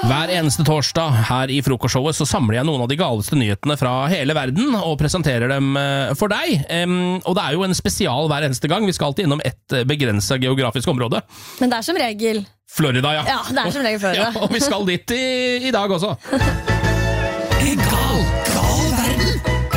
Hver eneste torsdag her i frokostshowet så samler jeg noen av de galeste nyhetene fra hele verden og presenterer dem for deg. Og det er jo en spesial hver eneste gang. Vi skal alltid innom et begrenset geografisk område. Men det er som regel Florida, ja. Ja, det er som regel Florida. Ja, og vi skal dit i dag også. Gal verden.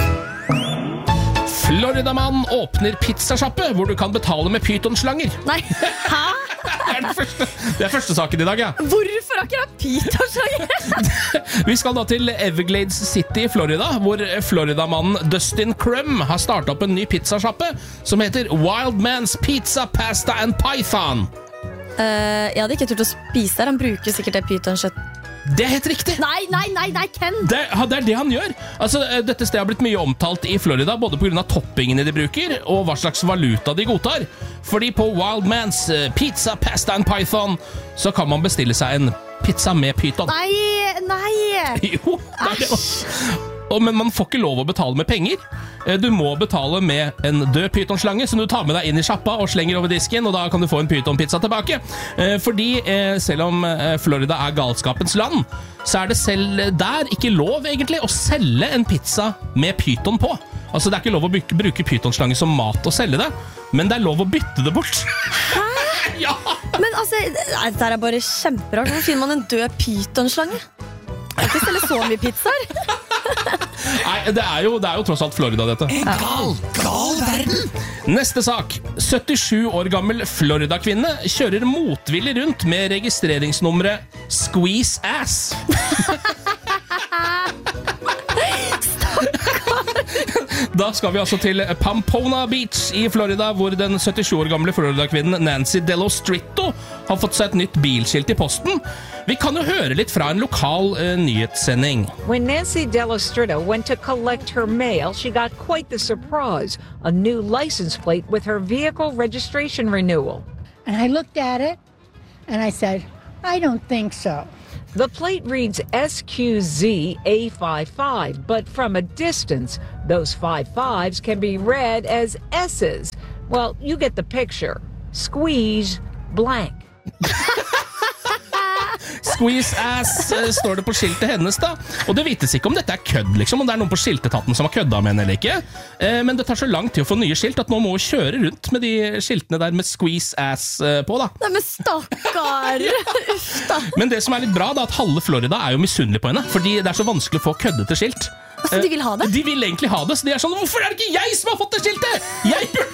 Floridamann åpner pizzasjappe hvor du kan betale med pytonslanger. Nei, hæ? Det er første saken i dag, ja. Hvorfor akkurat pytonslanger? Vi skal da til Everglades City i Florida, hvor Floridamannen Dustin Crum har startet opp en ny pizzasjappe som heter Wild Man's Pizza, Pasta and Python. Jeg hadde ikke turt å spise der. Han bruker sikkert det pytonkjøtt. Det er helt riktig. Nei, Ken. Det er det han gjør. Altså, dette stedet har blitt mye omtalt i Florida, både på grunn av toppingene de bruker, og hva slags valuta de godtar. Fordi på Wild Man's Pizza, Pasta and Python så kan man bestille seg en pizza med pyton. Nei. Jo, det er det også. Men man får ikke lov å betale med penger. Du må betale med en død pytonslange som du tar med deg inn i sjappa og slenger over disken, og da kan du få en pytonpizza tilbake. Fordi selv om Florida er galskapens land, så er det selv der ikke lov egentlig å selge en pizza med pyton på. Altså det er ikke lov å bruke pytonslange som mat og selge det, men det er lov å bytte det bort. Hæ? Ja! Men altså, det er bare kjemperart. Hvor finner man en død pytonslange? Jeg kan ikke selge så mye pizzaer. Nei, det er jo tross alt Florida, dette. Gal verden. Neste sak. 77 år gammel Florida-kvinne kjører motvillig rundt med registreringsnummeret Squeeze Ass. Da skal vi altså til Pampona Beach i Florida, hvor den 77 år gamle Florida-kvinnen Nancy Dello Stritto har fått seg et nytt bilskilt i posten. Vi kan jo høre litt fra en lokal nyhetssending. When Nancy Dello Stritto went to collect her mail, she got quite the surprise, a new license plate with her vehicle registration renewal. And I looked at it, and I said, I don't think so. The plate reads SQZ-A55, but from a distance, those 55s can be read as S's. Well, you get the picture. Squeeze blank. Squeeze ass står det på skiltet hennes da. Og det vites ikke om dette er kødd, liksom, om det er noen på skiltetaten som har kødda med henne eller ikke. Men det tar så lang tid å få nye skilt at nå må hun kjøre rundt med de skiltene der med squeeze ass på da. Nei, men stakkar. Uff da. Men det som er litt bra da, at halve Florida er jo misunnelig på henne, fordi det er så vanskelig å få køddete skilt. Altså, de vil ha det? De vil egentlig ha det, så de er sånn, hvorfor er det ikke jeg som har fått det skiltet? Jeg burde